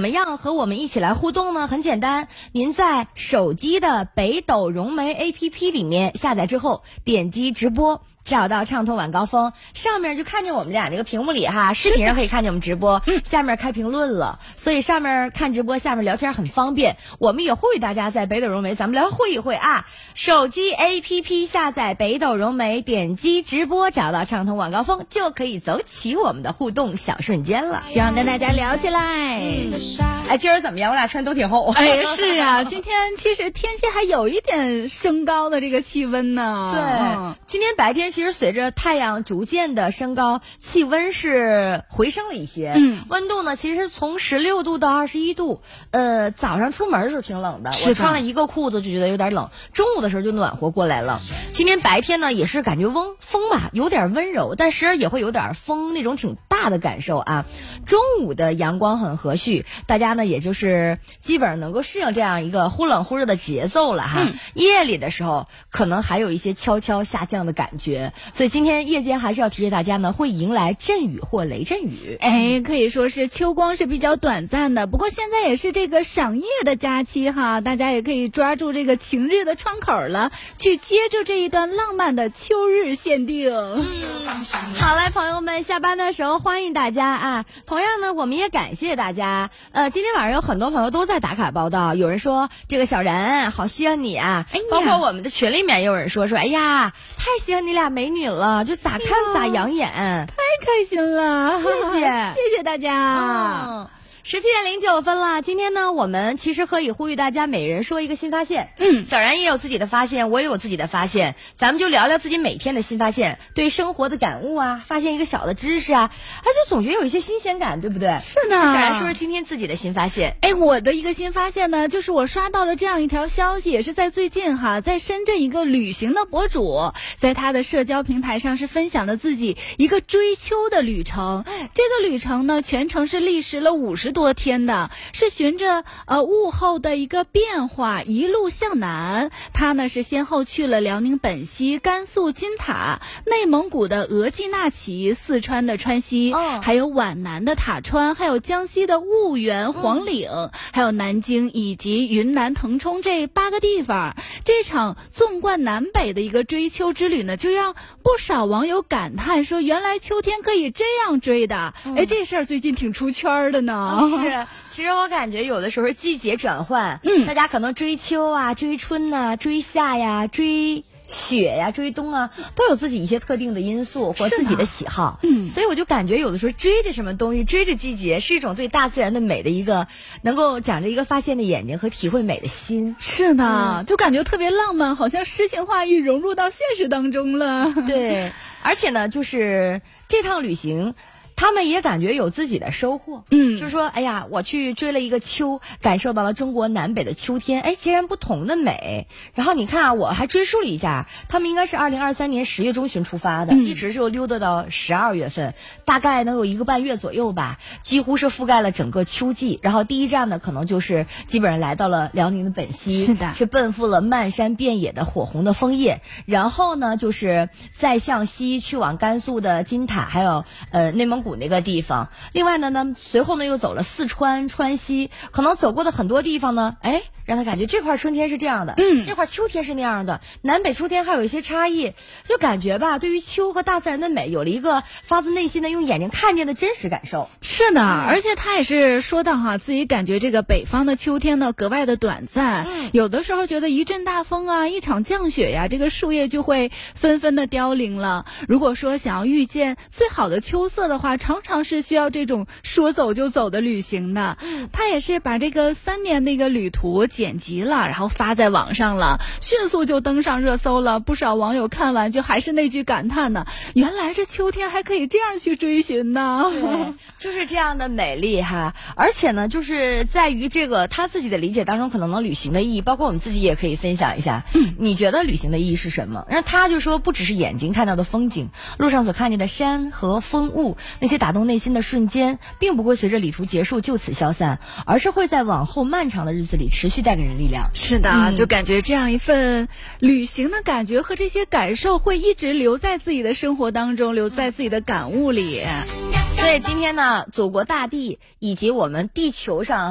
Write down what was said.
么样和我们一起来互动呢？很简单，您在手机的北斗融媒 APP 里面下载之后，点击直播，找到畅通晚高峰，上面就看见我们俩这个屏幕里哈，视频上可以看见我们直播，下面开评论了，所以上面看直播，下面聊天很方便。我们也呼吁大家在北斗融媒，咱们来会一会啊！手机 APP 下载北斗融媒，点击直播，找到畅通晚高峰，就可以走起我们的互动小瞬间了。 希望跟大家聊起来。 哎，今儿怎么样？我俩穿都挺厚。 哎，是啊，今天其实天气还有一点升高的这个气温呢。 对，今天白天其实随着太阳逐渐的升高，气温是回升了一些。温度呢其实从16度到21度。早上出门的时候挺冷的，我穿了一个裤子就觉得有点冷，中午的时候就暖和过来了。今天白天呢也是感觉风吧有点温柔，但时而也会有点风那种挺大的感受啊。中午的阳光很和煦，大家呢也就是基本上能够适应这样一个忽冷忽热的节奏了哈。夜里的时候可能还有一些悄悄下降的感觉，所以今天夜间还是要提示大家呢，会迎来阵雨或雷阵雨。 哎，可以说是秋光是比较短暂的，不过现在也是这个赏叶的假期哈，大家也可以抓住这个晴日的窗口了，去接住这一段浪漫的秋日限定。 好嘞，朋友们，下班的时候欢迎大家啊！同样呢，我们也感谢大家。今天晚上有很多朋友都在打卡报道，有人说这个小然好稀罕你啊，包括我们的群里面也有人说哎呀，太稀罕你俩美女了，就咋看咋养眼， 太开心了， 谢谢谢谢大家。 17:09了，今天呢，我们其实可以呼吁大家每人说一个新发现。小然也有自己的发现，我也有自己的发现，咱们就聊聊自己每天的新发现，对生活的感悟啊，发现一个小的知识啊，就总觉得有一些新鲜感，对不对？ 是的。 小然说说今天自己的新发现。 哎，我的一个新发现呢，就是我刷到了这样一条消息，也是在最近哈，在深圳一个旅行的博主，在他的社交平台上是分享了自己一个追秋的旅程。这个旅程呢，全程是历时了50多天的，是循着物候的一个变化一路向南。他呢是先后去了辽宁本溪、甘肃金塔、内蒙古的额济纳旗、四川的川西，还有皖南的塔川，还有江西的婺源、黄岭，还有南京以及云南腾冲这8个地方。这场纵贯南北的一个追秋之旅呢，就让不少网友感叹说，原来秋天可以这样追的。哎，这事儿最近挺出圈的呢。 是，其实我感觉有的时候季节转换，大家可能追秋啊、追春啊、追夏呀、追雪呀、追冬啊，都有自己一些特定的因素或自己的喜好。所以我就感觉有的时候追着什么东西，追着季节，是一种对大自然的美的一个能够长着一个发现的眼睛和体会美的心。 是的，就感觉特别浪漫，好像诗情画意融入到现实当中了。 对，而且呢，就是这趟旅行他们也感觉有自己的收获。就是说哎呀，我去追了一个秋，感受到了中国南北的秋天截然不同的美。然后你看啊，我还追溯了一下，他们应该是2023年10月中旬出发的，一直就溜达到12月份，大概能有1个半月左右吧，几乎是覆盖了整个秋季。然后第一站呢，可能就是基本上来到了辽宁的本溪， 是的， 是奔赴了漫山遍野的火红的枫叶。然后呢，就是再向西去往甘肃的金塔，还有内蒙古那个地方。另外呢，随后呢又走了四川、川西，可能走过的很多地方呢，让他感觉这块春天是这样的，那块秋天是那样的，南北秋天还有一些差异，就感觉吧，对于秋和大自然的美有了一个发自内心的用眼睛看见的真实感受。 是的，而且他也是说到哈，自己感觉这个北方的秋天呢格外的短暂，有的时候觉得一阵大风啊，一场降雪呀，这个树叶就会纷纷的凋零了。如果说想要遇见最好的秋色的话，常常是需要这种说走就走的旅行的。他也是把这个3年那个旅途剪辑了，然后发在网上了，迅速就登上热搜了。不少网友看完就还是那句感叹呢，原来这秋天还可以这样去追寻呢。 对，就是这样的美丽哈。而且呢，就是在于这个他自己的理解当中，可能旅行的意义，包括我们自己也可以分享一下。你觉得旅行的意义是什么？然后他就说，不只是眼睛看到的风景，路上所看见的山河风物，那些打动内心的瞬间，并不会随着旅途结束就此消散，而是会在往后漫长的日子里持续带给人力量。 是的，就感觉这样一份旅行的感觉和这些感受会一直留在自己的生活当中，留在自己的感悟里。 所以今天呢，祖国大地以及我们地球上